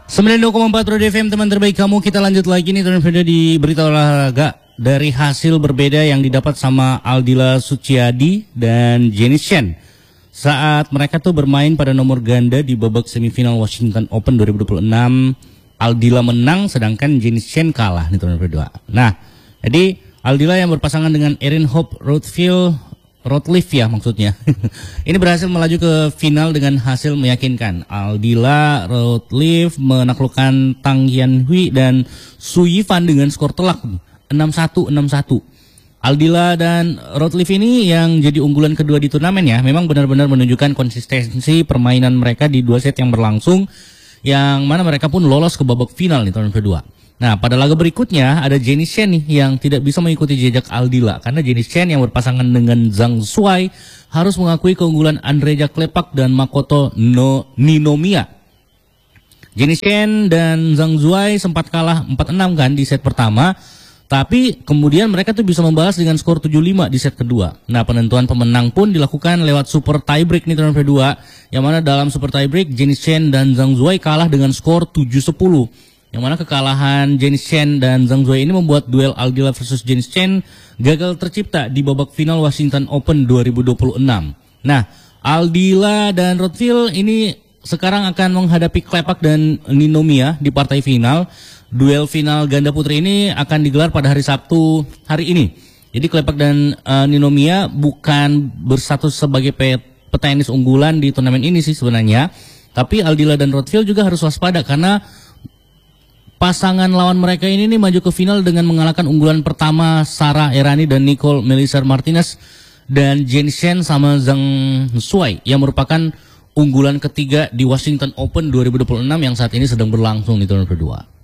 92,4 Roda FM, teman terbaik kamu. Kita lanjut lagi nih teman video di berita olahraga. Dari hasil berbeda yang didapat sama Aldila Suciadi dan Jenny Chen saat mereka tuh bermain pada nomor ganda di babak semifinal Washington Open 2026. Aldila menang sedangkan Jenny Chen kalah nih teman berdua. Nah, jadi Aldila yang berpasangan dengan Erin Hope Routliff ya maksudnya. Ini berhasil melaju ke final dengan hasil meyakinkan. Aldila Routliff menaklukkan Tang Yanhui dan Su Yifan dengan skor telak 6-1, 6-1. Aldila dan Routliff ini yang jadi unggulan kedua di turnamen ya, memang benar-benar menunjukkan konsistensi permainan mereka di dua set yang berlangsung, yang mana mereka pun lolos ke babak final di turnamen kedua. Nah, pada laga berikutnya ada Jenny Chen nih yang tidak bisa mengikuti jejak Aldila karena Jenny Chen yang berpasangan dengan Zhang Shuai harus mengakui keunggulan Andreja Klepak dan Makoto Ninomiya. Jenny Chen dan Zhang Shuai sempat kalah 4-6 kan di set pertama, tapi kemudian mereka tuh bisa membalas dengan skor 7-5 di set kedua. Nah, penentuan pemenang pun dilakukan lewat super tiebreak nih turnamen kedua, yang mana dalam super tiebreak Jenny Chen dan Zhang Shuai kalah dengan skor 7-10. Yang mana kekalahan Jenny Chen dan Zhang Shuai ini membuat duel Aldila versus Jenny Chen gagal tercipta di babak final Washington Open 2026. Nah, Aldila dan Routliff ini sekarang akan menghadapi Klepak dan Ninomiya di partai final. Duel final ganda putri ini akan digelar pada hari Sabtu hari ini. Jadi Klepak dan Ninomiya bukan berstatus sebagai petenis unggulan di turnamen ini sih sebenarnya. Tapi Aldila dan Routliff juga harus waspada karena pasangan lawan mereka ini nih maju ke final dengan mengalahkan unggulan pertama Sarah Errani dan Nicole Melissa Martinez dan Jenny Chen sama Zhang Shuai yang merupakan unggulan ketiga di Washington Open 2026 yang saat ini sedang berlangsung di turnamen kedua.